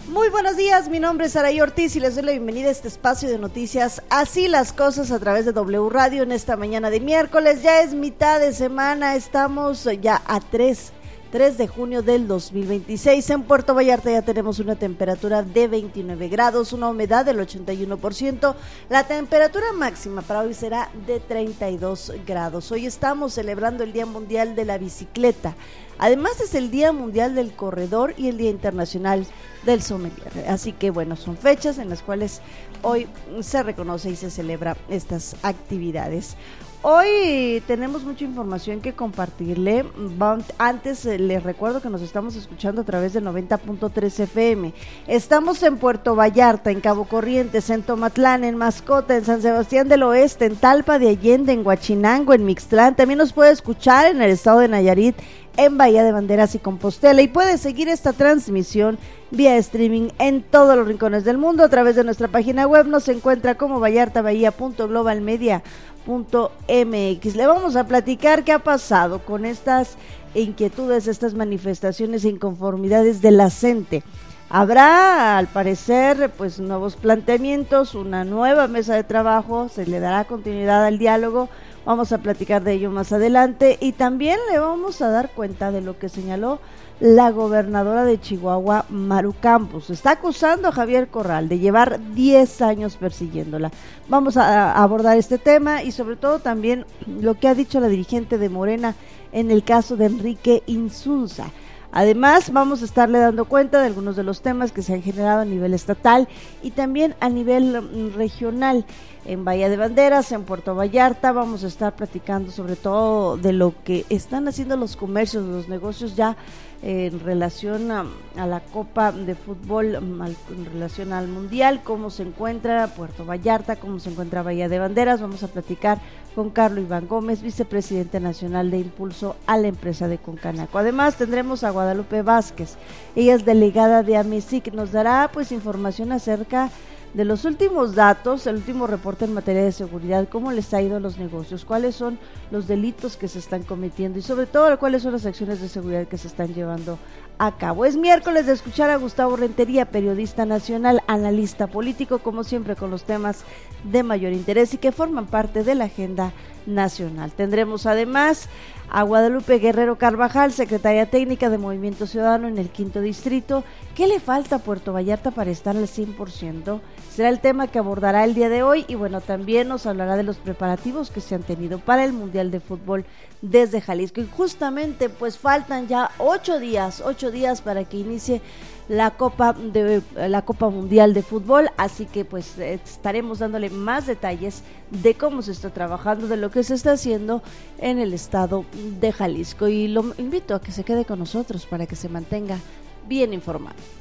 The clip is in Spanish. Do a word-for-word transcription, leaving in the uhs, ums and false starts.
Muy buenos días, mi nombre es Saray Ortiz y les doy la bienvenida a este espacio de noticias Así las Cosas a través de W Radio en esta mañana de miércoles. Ya es mitad de semana, estamos ya a tres de junio del dos mil veintiséis. En Puerto Vallarta ya tenemos una temperatura de veintinueve grados, una humedad del ochenta y uno por ciento. La temperatura máxima para hoy será de treinta y dos grados. Hoy estamos celebrando el Día Mundial de la Bicicleta. Además es el Día Mundial del Corredor y el Día Internacional del Sommelier. Así que bueno, son fechas en las cuales hoy se reconoce y se celebra estas actividades. Hoy tenemos mucha información que compartirle. Antes les recuerdo que nos estamos escuchando a través de noventa punto tres F M. Estamos en Puerto Vallarta, en Cabo Corrientes, en Tomatlán, en Mascota, en San Sebastián del Oeste, en Talpa de Allende, en Huachinango, en Mixtlán. También nos puede escuchar en el estado de Nayarit, en Bahía de Banderas y Compostela, y puede seguir esta transmisión vía streaming en todos los rincones del mundo a través de nuestra página web. Nos encuentra como vallartabahía punto global media punto m x. Le vamos a platicar qué ha pasado con estas inquietudes, estas manifestaciones e inconformidades de la gente. Habrá, al parecer, pues nuevos planteamientos, una nueva mesa de trabajo, se le dará continuidad al diálogo. Vamos a platicar de ello más adelante y también le vamos a dar cuenta de lo que señaló la gobernadora de Chihuahua, Maru Campos. Está acusando a Javier Corral de llevar diez años persiguiéndola. Vamos a abordar este tema y sobre todo también lo que ha dicho la dirigente de Morena en el caso de Enrique Insunza. Además, vamos a estarle dando cuenta de algunos de los temas que se han generado a nivel estatal y también a nivel regional. En Bahía de Banderas, en Puerto Vallarta, vamos a estar platicando sobre todo de lo que están haciendo los comercios, los negocios ya eh, en relación a, a la Copa de Fútbol, al, en relación al Mundial, cómo se encuentra Puerto Vallarta, cómo se encuentra Bahía de Banderas. Vamos a platicar con Carlos Iván Gómez, vicepresidente nacional de Impulso a la empresa de Concanaco. Además, tendremos a Guadalupe Vázquez, ella es delegada de AMISIC, nos dará pues información acerca de los últimos datos, el último reporte en materia de seguridad, cómo les ha ido a los negocios, cuáles son los delitos que se están cometiendo y sobre todo cuáles son las acciones de seguridad que se están llevando a cabo. Es miércoles de escuchar a Gustavo Rentería, periodista nacional, analista político, como siempre con los temas de mayor interés y que forman parte de la agenda nacional. Tendremos además a Guadalupe Guerrero Carvajal, secretaria técnica de Movimiento Ciudadano en el quinto distrito. ¿Qué le falta a Puerto Vallarta para estar al cien por ciento? Será el tema que abordará el día de hoy y bueno, también nos hablará de los preparativos que se han tenido para el Mundial de Fútbol desde Jalisco. Y justamente pues faltan ya ocho días, ocho días para que inicie la Copa de la Copa Mundial de Fútbol, así que pues estaremos dándole más detalles de cómo se está trabajando, de lo que se está haciendo en el estado de Jalisco y lo invito a que se quede con nosotros para que se mantenga bien informado.